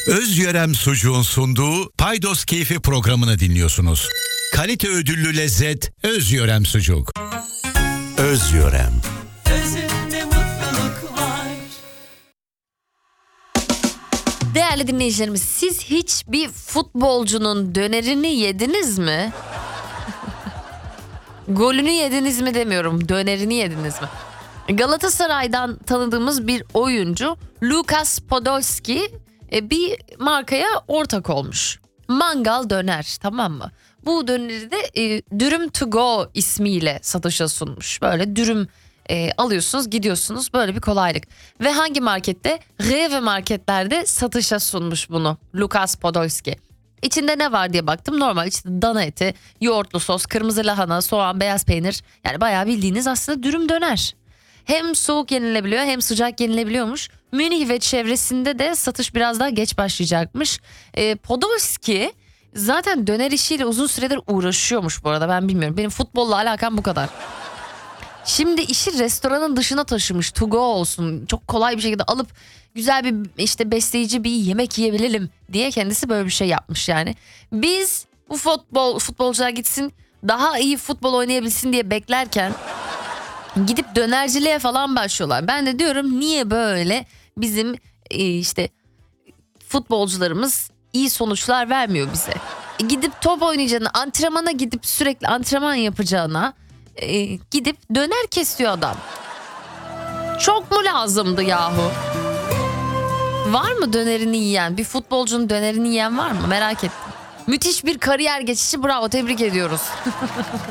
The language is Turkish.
Özyörem Sucuğun sunduğu Paydos Keyfi programını dinliyorsunuz. Kalite ödüllü lezzet Özyörem Sucuk. Özyörem. Özünde mutluluk var. Değerli dinleyicilerimiz, siz hiç bir futbolcunun dönerini yediniz mi? Golünü yediniz mi demiyorum, dönerini yediniz mi? Galatasaray'dan tanıdığımız bir oyuncu Lukas Podolski bir markaya ortak olmuş. Mangal döner, tamam mı? Bu döneri de Dürüm To Go ismiyle satışa sunmuş. Böyle dürüm alıyorsunuz, gidiyorsunuz, böyle bir kolaylık. Ve hangi markette? Rewe marketlerde satışa sunmuş bunu Lukas Podolski. İçinde ne var diye baktım. Normal içinde dana eti, yoğurtlu sos, kırmızı lahana, soğan, beyaz peynir. Yani bayağı bildiğiniz aslında dürüm döner. Hem soğuk yenilebiliyor hem sıcak yenilebiliyormuş. Münih ve çevresinde de satış biraz daha geç başlayacakmış. Podolski zaten döner işiyle uzun süredir uğraşıyormuş bu arada, ben bilmiyorum. Benim futbolla alakam bu kadar. Şimdi işi restoranın dışına taşımış, to go olsun, çok kolay bir şekilde alıp güzel bir işte besleyici bir yemek yiyebilelim diye kendisi böyle bir şey yapmış yani. Biz bu futbolcular gitsin, daha iyi futbol oynayabilsin diye beklerken gidip dönerciliğe falan başlıyorlar. Ben de diyorum, niye böyle bizim işte futbolcularımız iyi sonuçlar vermiyor bize? Gidip top oynayacağına, antrenmana gidip sürekli antrenman yapacağına gidip döner kesiyor adam. Çok mu lazımdı yahu? Var mı dönerini yiyen, bir futbolcunun dönerini yiyen var mı? Merak ettim. Müthiş bir kariyer geçişi, bravo, tebrik ediyoruz.